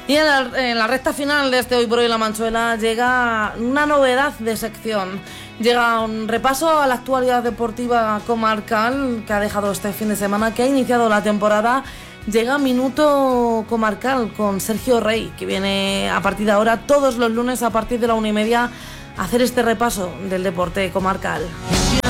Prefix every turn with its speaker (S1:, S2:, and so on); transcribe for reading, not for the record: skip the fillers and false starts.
S1: Y en la recta final de este Hoy por Hoy La Manchuela llega una novedad de sección. Llega un repaso a la actualidad deportiva comarcal que ha dejado este fin de semana, que ha iniciado la temporada. Llega Minuto Comarcal con Sergio Rey, que viene a partir de ahora todos los lunes a partir de la 1:30 a hacer este repaso del deporte comarcal.